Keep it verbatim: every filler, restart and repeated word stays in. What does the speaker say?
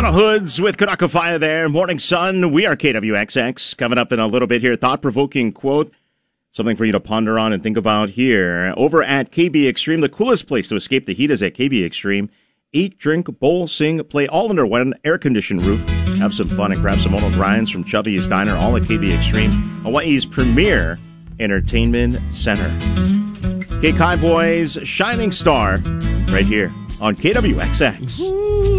Donna Hoods with Kanaka Fire there. Morning Sun. We are K W X X. Coming up in a little bit here. Thought-provoking quote. Something for you to ponder on and think about here. Over at K B Extreme, the coolest place to escape the heat is at K B Extreme. Eat, drink, bowl, sing, play all under one air-conditioned roof. Have some fun and grab some Ono grinds from Chubby's Diner, all at K B Extreme, Hawaii's premier entertainment center. K Kai Boys Shining Star right here on K W X X.